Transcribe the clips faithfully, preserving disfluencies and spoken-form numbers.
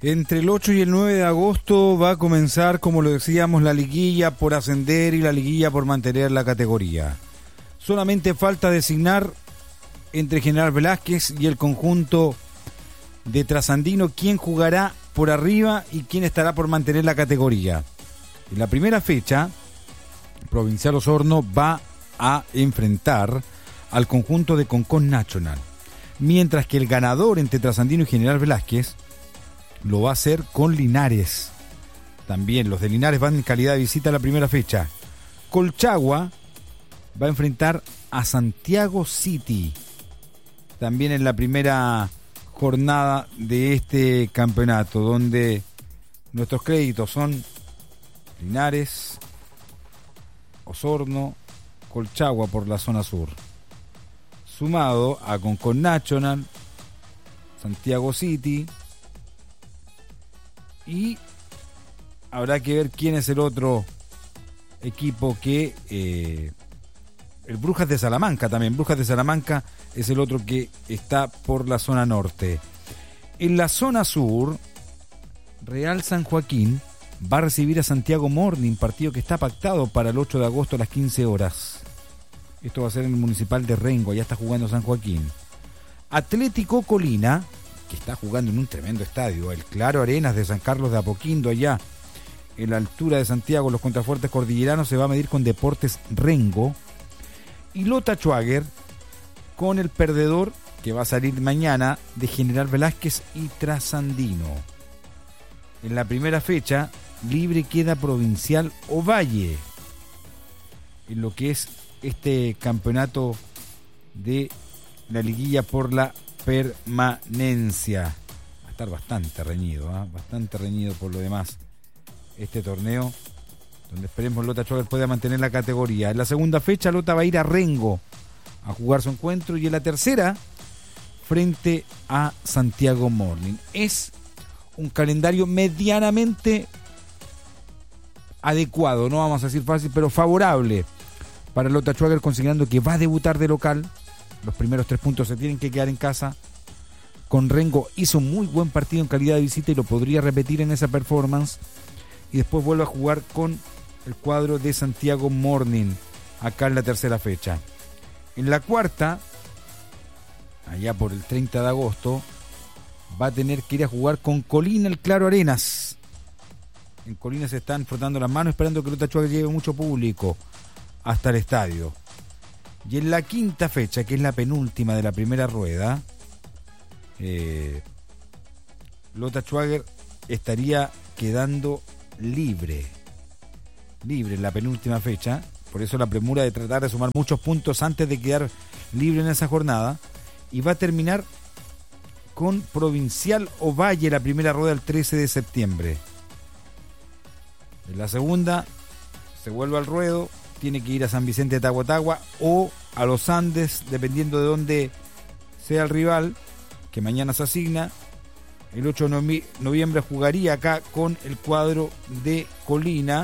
Entre el ocho y el nueve de agosto va a comenzar, como lo decíamos, la liguilla por ascender y la liguilla por mantener la categoría. Solamente falta designar entre General Velázquez y el conjunto de Trasandino quién jugará por arriba y quién estará por mantener la categoría. En la primera fecha, Provincial Osorno va a enfrentar al conjunto de Concón Nacional, mientras que el ganador entre Trasandino y General Velázquez lo va a hacer con Linares. También los de Linares van en calidad de visita a la primera fecha. Colchagua va a enfrentar a Santiago City, también en la primera jornada de este campeonato, donde nuestros créditos son Linares, Osorno, Colchagua por la zona sur, sumado a Concón Nacional, Santiago City, y habrá que ver quién es el otro equipo que eh, el Brujas de Salamanca también. Brujas de Salamanca es el otro que está por la zona norte. En la zona sur, Real San Joaquín va a recibir a Santiago Morning, partido que está pactado para el ocho de agosto a las quince horas. Esto va a ser en el Municipal de Rengo, allá está jugando San Joaquín. Atlético Colina, que está jugando en un tremendo estadio, el Claro Arenas de San Carlos de Apoquindo, allá en la altura de Santiago, los contrafuertes cordilleranos, se va a medir con Deportes Rengo. Y Lota Schwager con el perdedor que va a salir mañana de General Velázquez y Trasandino. En la primera fecha, libre queda Provincial Ovalle, en lo que es este campeonato de la liguilla por la permanencia. Va a estar bastante reñido, ¿eh? bastante reñido por lo demás este torneo, donde esperemos Lota Schwager pueda mantener la categoría. En la segunda fecha, Lota va a ir a Rengo a jugar su encuentro, y en la tercera, frente a Santiago Morning. Es un calendario medianamente adecuado, no vamos a decir fácil, pero favorable para Lota Schwager, considerando que va a debutar de local. Los primeros tres puntos se tienen que quedar en casa. Con Rengo hizo un muy buen partido en calidad de visita y lo podría repetir en esa performance. Y después vuelve a jugar con el cuadro de Santiago Morning, acá en la tercera fecha. En la cuarta, allá por el treinta de agosto, va a tener que ir a jugar con Colina, el Claro Arenas. En Colina se están frotando las manos esperando que Lota Schwager lleve mucho público hasta el estadio. Y en la quinta fecha, que es la penúltima de la primera rueda, eh, Lota Schwager estaría quedando libre. Libre en la penúltima fecha. Por eso la premura de tratar de sumar muchos puntos antes de quedar libre en esa jornada. Y va a terminar con Provincial Ovalle, la primera rueda el trece de septiembre. En la segunda se vuelve al ruedo, tiene que ir a San Vicente de Tahuatagua o a los Andes, dependiendo de dónde sea el rival, que mañana se asigna. El ocho de noviembre jugaría acá con el cuadro de Colina.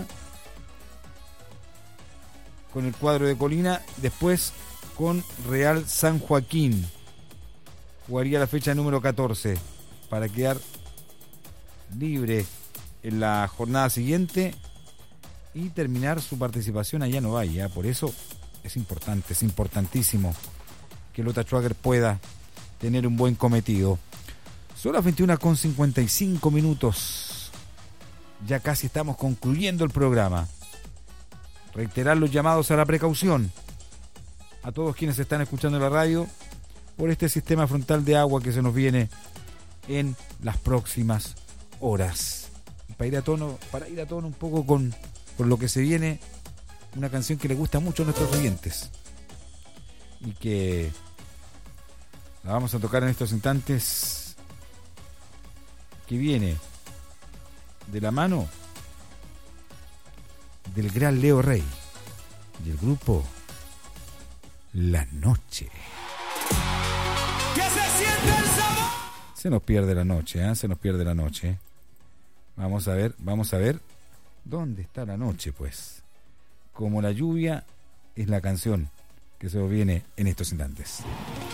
Con el cuadro de Colina. Después con Real San Joaquín. Jugaría la fecha número catorce para quedar libre en la jornada siguiente y terminar su participación allá en Ovalle. Por eso es importante, es importantísimo que Lota Schwager pueda tener un buen cometido. Son las veintiuna con cincuenta y cinco minutos. Ya casi estamos concluyendo el programa. Reiterar los llamados a la precaución a todos quienes están escuchando la radio por este sistema frontal de agua que se nos viene en las próximas horas. Y para ir a tono, para ir a tono un poco con, con lo que se viene, una canción que le gusta mucho a nuestros oyentes y que la vamos a tocar en estos instantes, que viene de la mano del gran Leo Rey y el grupo La Noche. ¡Que se siente el sabor! Se nos pierde la noche, ¿eh? Se nos pierde la noche. Vamos a ver, vamos a ver dónde está la noche, pues. Como la lluvia es la canción que se nos viene en estos instantes.